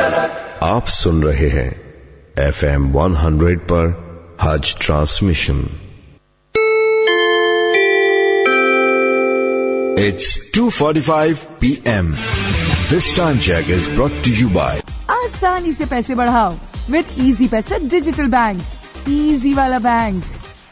آپ سن رہے ہیں FM 100 per Hajj transmission. It's 2:45 PM. This time check is brought to you by آسانی سے پیسے بڑھاؤ with ایزی پیسہ ڈیجیٹل بینک. ایزی والا بینک.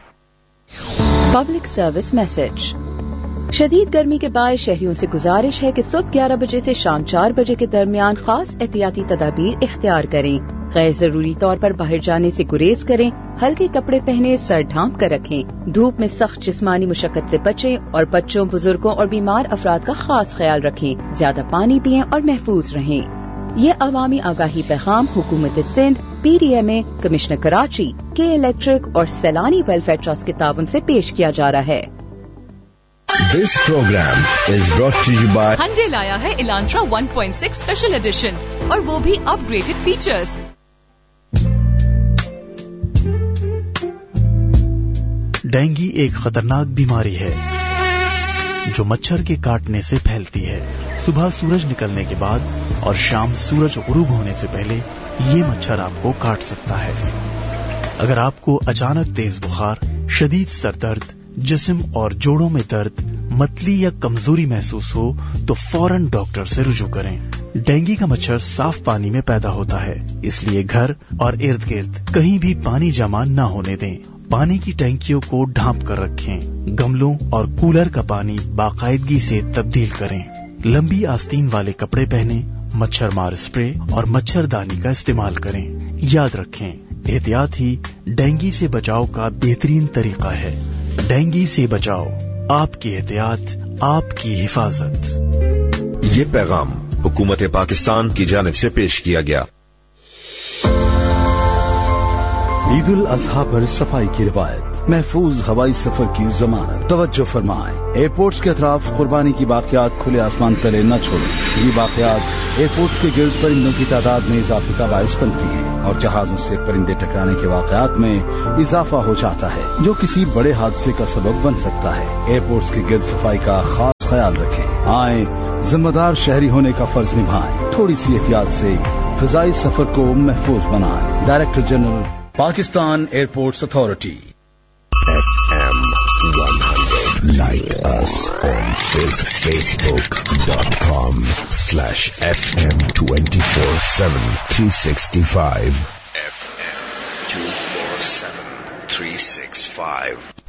Public service message. شدید گرمی کے باعث شہریوں سے گزارش ہے کہ صبح 11 بجے سے شام 4 بجے کے درمیان خاص احتیاطی تدابیر اختیار کریں. غیر ضروری طور پر باہر جانے سے گریز کریں. ہلکے کپڑے پہنے سر ڈھانپ کر رکھیں. دھوپ میں سخت جسمانی مشقت سے بچیں اور بچوں، بزرگوں اور بیمار افراد کا خاص خیال رکھیں. زیادہ پانی پئیں اور محفوظ رہیں. یہ عوامی آگاہی پیغام حکومت سندھ، PDMA، کمشنر کراچی، کے الیکٹرک اور سیلانی ویلفیئر ٹرسٹ کے تعاون سے پیش کیا جا رہا ہے. This program is brought to you by Hyundai لایا ہے Elantra 1.6 اسپیشل ایڈیشن اور وہ بھی اپ گریڈڈ فیچرز. ڈینگی ایک خطرناک بیماری ہے جو مچھر کے کاٹنے سے پھیلتی ہے. صبح سورج نکلنے کے بعد اور شام سورج غروب ہونے سے پہلے یہ مچھر آپ کو کاٹ سکتا ہے. اگر آپ کو اچانک تیز بخار، شدید سر درد، جسم اور جوڑوں میں درد، متلی یا کمزوری محسوس ہو تو فوراً ڈاکٹر سے رجوع کریں. ڈینگی کا مچھر صاف پانی میں پیدا ہوتا ہے، اس لیے گھر اور ارد گرد کہیں بھی پانی جمع نہ ہونے دیں. پانی کی ٹینکیوں کو ڈھانپ کر رکھیں. گملوں اور کولر کا پانی باقاعدگی سے تبدیل کریں. لمبی آستین والے کپڑے پہنیں. مچھر مار اسپرے اور مچھر دانی کا استعمال کریں. یاد رکھیں، احتیاط ہی ڈینگی سے بچاؤ کا بہترین طریقہ ہے. ڈینگی سے بچاؤ، آپ کی احتیاط، آپ کی حفاظت. یہ پیغام حکومت پاکستان کی جانب سے پیش کیا گیا. عید الاضحیٰ پر صفائی کی روایت، محفوظ ہوائی سفر کی ضمانت. توجہ فرمائیں، ایئرپورٹس کے اطراف قربانی کی باقیات کھلے آسمان تلے نہ چھوڑیں. یہ باقیات ایئرپورٹس کے گرد پرندوں کی تعداد میں اضافے کا باعث بنتی ہیں اور جہازوں سے پرندے ٹکرانے کے واقعات میں اضافہ ہو جاتا ہے جو کسی بڑے حادثے کا سبب بن سکتا ہے. ایئرپورٹس کے گرد صفائی کا خاص خیال رکھیں. آئیں، ذمہ دار شہری ہونے کا فرض نبھائیں. تھوڑی سی احتیاط سے فضائی سفر کو محفوظ بنائیں. Director general, Pakistan airports authority. FM 100. Like us on Facebook.com/FM 24/7 365. FM 24/7 365.